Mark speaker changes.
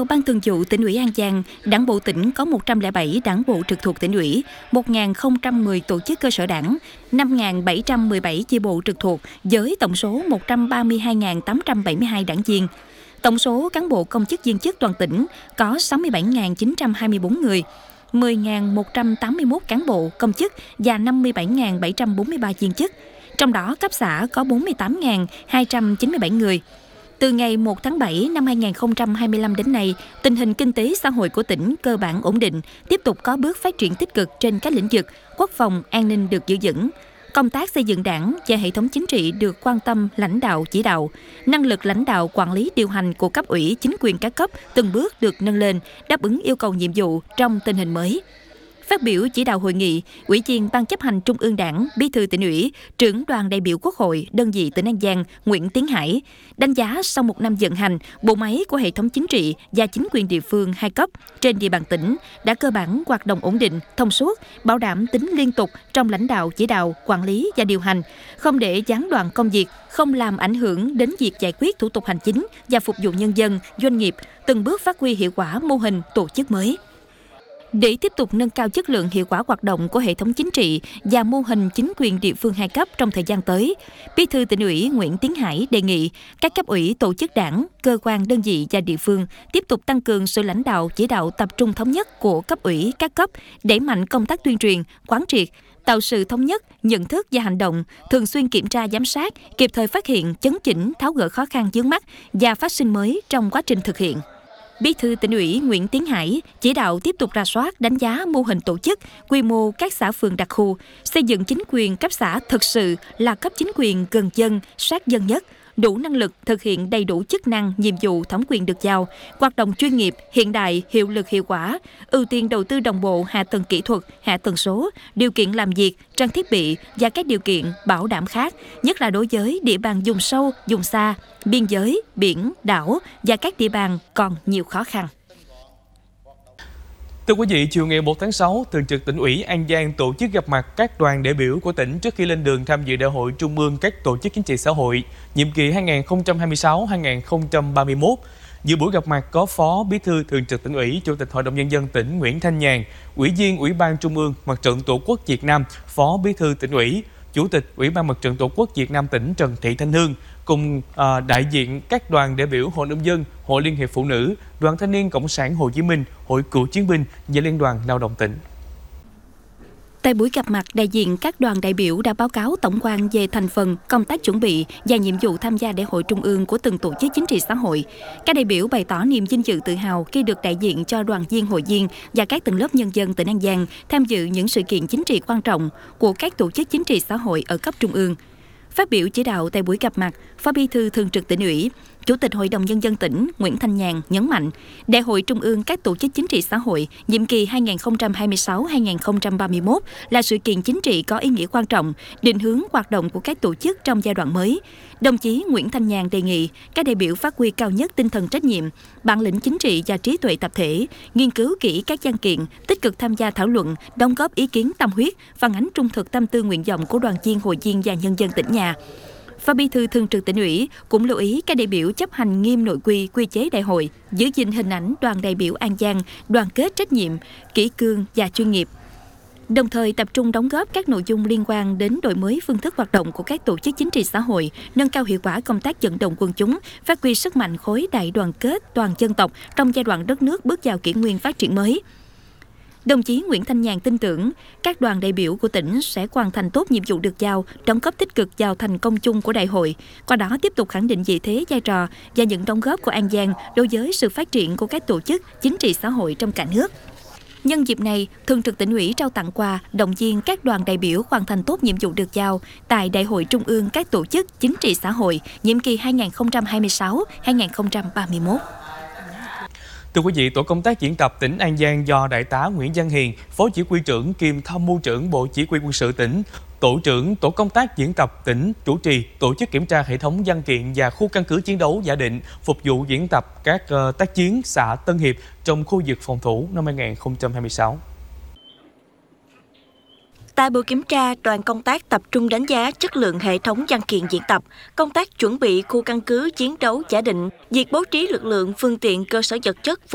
Speaker 1: Theo Ban Thường vụ Tỉnh ủy An Giang, Đảng bộ tỉnh có 107 đảng bộ trực thuộc Tỉnh ủy, 1.010 tổ chức cơ sở đảng, 5.717 chi bộ trực thuộc với tổng số 132.872 đảng viên. Tổng số cán bộ công chức viên chức toàn tỉnh có 67.924 người, 10.181 cán bộ công chức và 57.743 viên chức. Trong đó cấp xã có 48.297 người. Từ ngày 1 tháng 7 năm 2025 đến nay, tình hình kinh tế xã hội của tỉnh cơ bản ổn định, tiếp tục có bước phát triển tích cực trên các lĩnh vực, quốc phòng, an ninh được giữ vững. Công tác xây dựng đảng và hệ thống chính trị được quan tâm lãnh đạo chỉ đạo. Năng lực lãnh đạo quản lý điều hành của cấp ủy chính quyền các cấp từng bước được nâng lên, đáp ứng yêu cầu nhiệm vụ trong tình hình mới. Phát biểu chỉ đạo hội nghị, Ủy viên Ban chấp hành Trung ương Đảng, Bí thư Tỉnh ủy, trưởng đoàn đại biểu Quốc hội đơn vị tỉnh An Giang Nguyễn Tiến Hải đánh giá sau một năm vận hành, bộ máy của hệ thống chính trị và chính quyền địa phương hai cấp trên địa bàn tỉnh đã cơ bản hoạt động ổn định, thông suốt, bảo đảm tính liên tục trong lãnh đạo chỉ đạo, quản lý và điều hành, không để gián đoạn công việc, không làm ảnh hưởng đến việc giải quyết thủ tục hành chính và phục vụ nhân dân, doanh nghiệp, từng bước phát huy hiệu quả mô hình tổ chức mới. Để tiếp tục nâng cao chất lượng hiệu quả hoạt động của hệ thống chính trị và mô hình chính quyền địa phương hai cấp trong thời gian tới, Bí thư Tỉnh ủy Nguyễn Tiến Hải đề nghị các cấp ủy tổ chức đảng, cơ quan đơn vị và địa phương tiếp tục tăng cường sự lãnh đạo chỉ đạo tập trung thống nhất của cấp ủy các cấp, đẩy mạnh công tác tuyên truyền, quán triệt, tạo sự thống nhất, nhận thức và hành động, thường xuyên kiểm tra giám sát, kịp thời phát hiện, chấn chỉnh, tháo gỡ khó khăn vướng mắc và phát sinh mới trong quá trình thực hiện. Bí thư Tỉnh ủy Nguyễn Tiến Hải chỉ đạo tiếp tục rà soát, đánh giá mô hình tổ chức, quy mô các xã phường đặc khu, xây dựng chính quyền cấp xã thực sự là cấp chính quyền gần dân, sát dân nhất, đủ năng lực thực hiện đầy đủ chức năng, nhiệm vụ thẩm quyền được giao, hoạt động chuyên nghiệp, hiện đại, hiệu lực hiệu quả, ưu tiên đầu tư đồng bộ hạ tầng kỹ thuật, hạ tầng số, điều kiện làm việc, trang thiết bị và các điều kiện bảo đảm khác, nhất là đối với địa bàn vùng sâu, vùng xa, biên giới, biển, đảo và các địa bàn còn nhiều khó khăn.
Speaker 2: Thưa quý vị, chiều ngày 1 tháng 6, Thường trực Tỉnh ủy An Giang tổ chức gặp mặt các đoàn đại biểu của tỉnh trước khi lên đường tham dự Đại hội Trung ương các tổ chức chính trị xã hội, nhiệm kỳ 2026-2031. Dự buổi gặp mặt có Phó Bí thư Thường trực Tỉnh ủy, Chủ tịch Hội đồng Nhân dân tỉnh Nguyễn Thanh Nhàn, Ủy viên Ủy ban Trung ương Mặt trận Tổ quốc Việt Nam, Phó Bí thư Tỉnh ủy, Chủ tịch Ủy ban Mặt trận Tổ quốc Việt Nam tỉnh Trần Thị Thanh Hương, cùng đại diện các đoàn đại biểu Hội nông dân, Hội Liên hiệp Phụ nữ, Đoàn Thanh niên Cộng sản Hồ Chí Minh, Hội Cựu chiến binh và Liên đoàn Lao động tỉnh.
Speaker 1: Tại buổi gặp mặt, đại diện các đoàn đại biểu đã báo cáo tổng quan về thành phần, công tác chuẩn bị và nhiệm vụ tham gia Đại hội Trung ương của từng tổ chức chính trị xã hội. Các đại biểu bày tỏ niềm vinh dự tự hào khi được đại diện cho đoàn viên, hội viên và các tầng lớp nhân dân tỉnh An Giang tham dự những sự kiện chính trị quan trọng của các tổ chức chính trị xã hội ở cấp trung ương. Phát biểu chỉ đạo tại buổi gặp mặt, Phó Bí thư Thường trực Tỉnh ủy, Chủ tịch Hội đồng Nhân dân tỉnh Nguyễn Thanh Nhàn nhấn mạnh, Đại hội Trung ương các tổ chức chính trị xã hội nhiệm kỳ 2026-2031 là sự kiện chính trị có ý nghĩa quan trọng, định hướng hoạt động của các tổ chức trong giai đoạn mới. Đồng chí Nguyễn Thanh Nhàn đề nghị các đại biểu phát huy cao nhất tinh thần trách nhiệm, bản lĩnh chính trị và trí tuệ tập thể, nghiên cứu kỹ các văn kiện, tích cực tham gia thảo luận, đóng góp ý kiến tâm huyết, phản ánh trung thực tâm tư nguyện vọng của đoàn viên, hội viên và nhân dân tỉnh nhà. Phó Bí thư Thường trực Tỉnh ủy cũng lưu ý các đại biểu chấp hành nghiêm nội quy, quy chế đại hội, giữ gìn hình ảnh đoàn đại biểu An Giang đoàn kết, trách nhiệm, kỷ cương và chuyên nghiệp. Đồng thời tập trung đóng góp các nội dung liên quan đến đổi mới phương thức hoạt động của các tổ chức chính trị xã hội, nâng cao hiệu quả công tác vận động quần chúng, phát huy sức mạnh khối đại đoàn kết toàn dân tộc trong giai đoạn đất nước bước vào kỷ nguyên phát triển mới. Đồng chí Nguyễn Thanh Nhàn tin tưởng các đoàn đại biểu của tỉnh sẽ hoàn thành tốt nhiệm vụ được giao, đóng góp tích cực vào thành công chung của đại hội, qua đó tiếp tục khẳng định vị thế, vai trò và những đóng góp của An Giang đối với sự phát triển của các tổ chức chính trị xã hội trong cả nước. Nhân dịp này, Thường trực Tỉnh ủy trao tặng quà, động viên các đoàn đại biểu hoàn thành tốt nhiệm vụ được giao tại Đại hội Trung ương các tổ chức chính trị xã hội nhiệm kỳ 2026-2031.
Speaker 2: Thưa quý vị, tổ công tác diễn tập tỉnh An Giang do Đại tá Nguyễn Văn Hiền, Phó Chỉ huy trưởng kiêm Tham mưu trưởng Bộ Chỉ huy quân sự tỉnh, Tổ trưởng Tổ công tác diễn tập tỉnh chủ trì tổ chức kiểm tra hệ thống văn kiện và khu căn cứ chiến đấu giả định phục vụ diễn tập các tác chiến xã Tân Hiệp trong khu vực phòng thủ năm 2026.
Speaker 3: Tại buổi kiểm tra, đoàn công tác tập trung đánh giá chất lượng hệ thống văn kiện diễn tập, công tác chuẩn bị khu căn cứ chiến đấu giả định, việc bố trí lực lượng, phương tiện, cơ sở vật chất